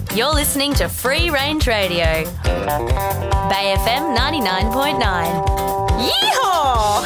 You're listening to Free Range Radio. Bay FM 99.9. Yeehaw!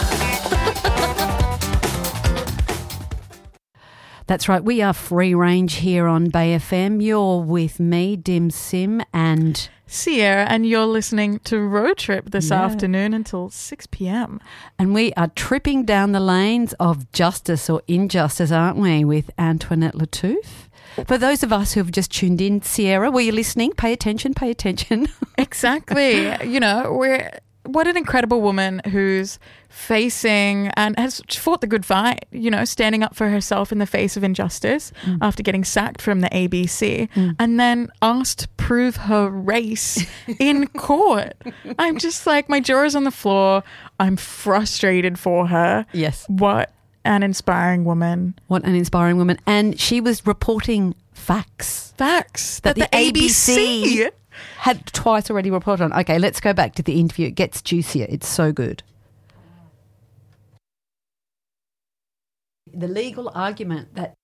That's right. We are Free Range here on Bay FM. You're with me, Dim Sim, and Sierra, and you're listening to Road Trip this afternoon until 6 p.m. And we are tripping down the lanes of justice or injustice, aren't we, with Antoinette Lattouf? For those of us who have just tuned in, Sierra, were you listening? Pay attention, pay attention. Exactly. You know, what an incredible woman who's facing and has fought the good fight, you know, standing up for herself in the face of injustice after getting sacked from the ABC and then asked to prove her race in court. I'm just like, my jaw is on the floor. I'm frustrated for her. Yes. What an inspiring woman. What an inspiring woman. And she was reporting facts. Facts that the ABC had twice already reported on. Okay, let's go back to the interview. It gets juicier. It's so good. The legal argument that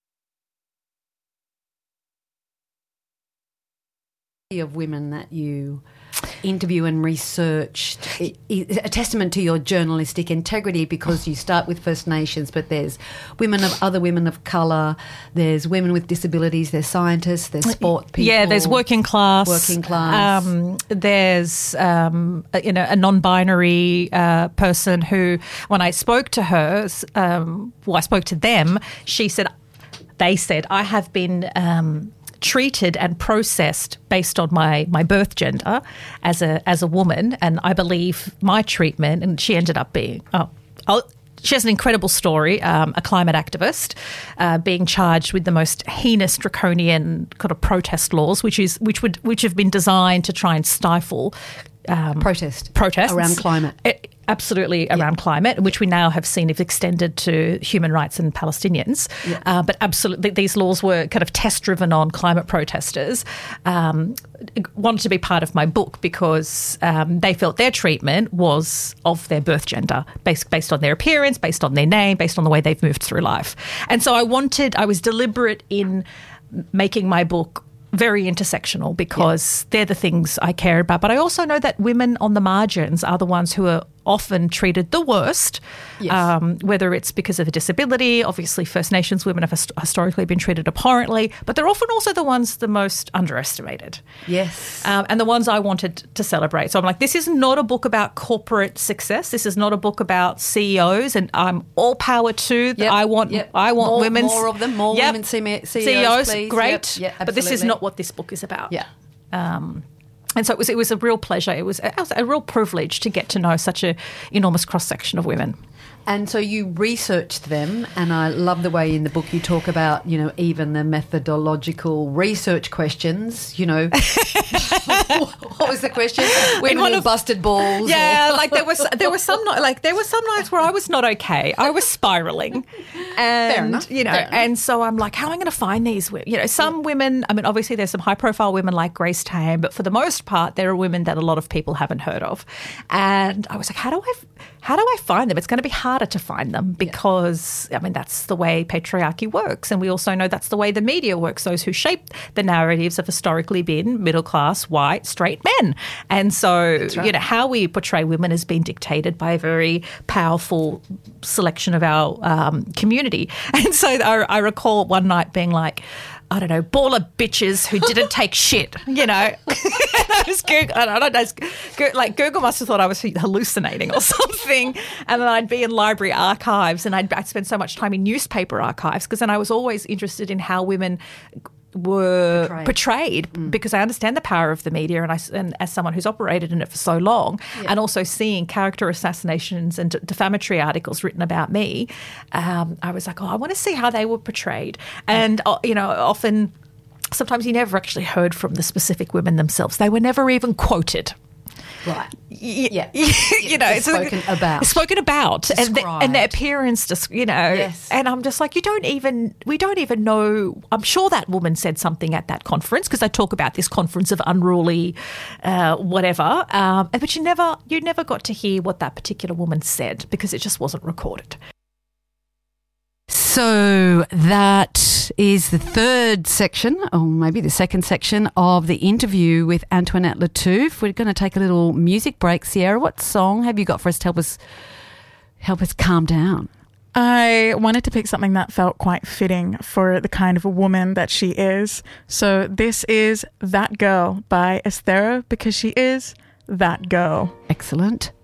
of women that you interview and research is a testament to your journalistic integrity, because you start with First Nations, but there's other women of colour, there's women with disabilities, there's scientists, there's sport people. Yeah, there's working class. There's a non-binary person who, when I spoke to her, I spoke to them, they said, I have been treated and processed based on my birth gender as a woman, and I believe my treatment, and she ended up being she has an incredible story, a climate activist being charged with the most heinous draconian kind of protest laws, which have been designed to try and stifle protests around climate. Around climate, which we now have seen if extended to human rights and Palestinians. Yeah. But absolutely, these laws were kind of test-driven on climate protesters. Wanted to be part of my book because they felt their treatment was of their birth gender, based on their appearance, based on their name, based on the way they've moved through life. And so I was deliberate in making my book very intersectional, because they're the things I care about. But I also know that women on the margins are the ones who are often treated the worst, whether it's because of a disability. Obviously, First Nations women have historically been treated abhorrently, but they're often also the ones the most underestimated. Yes. And the ones I wanted to celebrate. So I'm like, this is not a book about corporate success. This is not a book about CEOs, and I'm all power to. Yep. I want women. More of them, more women CEOs, please. Great. Yep, but this is not what this book is about. Yeah. And so it was a real pleasure. It was a real privilege to get to know such an enormous cross-section of women. And so you researched them, and I love the way in the book you talk about, you know, even the methodological research questions, you know. What was the question? Women with busted balls? Yeah, like there were some nights where I was not okay. I was spiraling. And, Fair enough. You know, and so I'm like, how am I going to find these women? You know, some women, I mean, obviously there's some high-profile women like Grace Tame, but for the most part, there are women that a lot of people haven't heard of. And I was like, how do I find them? It's going to be harder to find them because, I mean, that's the way patriarchy works. And we also know that's the way the media works. Those who shape the narratives have historically been middle-class, white, straight men. And so, you know, how we portray women has been dictated by a very powerful selection of our community. And so I recall one night being like, I don't know, baller bitches who didn't take shit, you know. And I just Google must have thought I was hallucinating or something. And then I'd be in library archives, and I'd spend so much time in newspaper archives, because then I was always interested in how women were portrayed because I understand the power of the media, and as someone who's operated in it for so long, and also seeing character assassinations and defamatory articles written about me, I was like, I want to see how they were portrayed. And, you know, often, sometimes you never actually heard from the specific women themselves. They were never even quoted. Right. Yeah. You know, it's spoken about. And their appearance, just, you know. Yes. And I'm just like, we don't even know. I'm sure that woman said something at that conference, because they talk about this conference of unruly whatever. But you never got to hear what that particular woman said, because it just wasn't recorded. So that is the third section, or maybe the second section of the interview with Antoinette Lattouf. We're going to take a little music break. Sierra, what song have you got for us to help us calm down? I wanted to pick something that felt quite fitting for the kind of a woman that she is. So this is That Girl by Esthero, because she is that girl. Excellent.